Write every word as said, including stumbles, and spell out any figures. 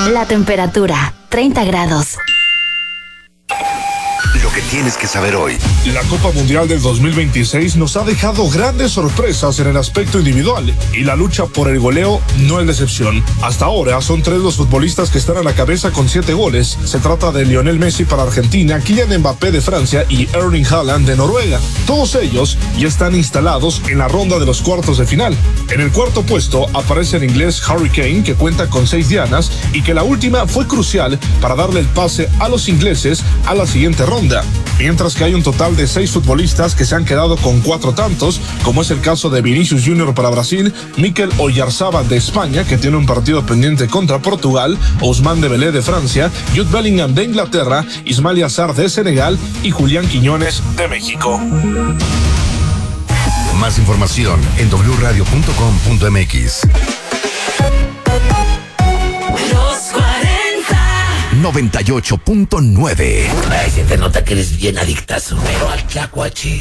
La temperatura, treinta grados. Lo que tienes que saber hoy. La Copa Mundial del dos mil veintiséis nos ha dejado grandes sorpresas en el aspecto individual y la lucha por el goleo no es la excepción. Hasta ahora son tres los futbolistas que están a la cabeza con siete goles. Se trata de Lionel Messi para Argentina, Kylian Mbappé de Francia y Erling Haaland de Noruega. Todos ellos ya están instalados en la ronda de los cuartos de final. En el cuarto puesto aparece el inglés Harry Kane, que cuenta con seis dianas y que la última fue crucial para darle el pase a los ingleses a la siguiente ronda. Mientras que hay un total de seis futbolistas que se han quedado con cuatro tantos, como es el caso de Vinicius Junior para Brasil, Mikel Oyarzabal de España, que tiene un partido pendiente contra Portugal, Ousmane Dembélé de Francia, Jude Bellingham de Inglaterra, Ismail Assar de Senegal y Julián Quiñones de México. Más información en doble u radio punto com punto m x. noventa y ocho punto nueve. Ay, se te nota que eres bien adictazo, pero al tlacuache.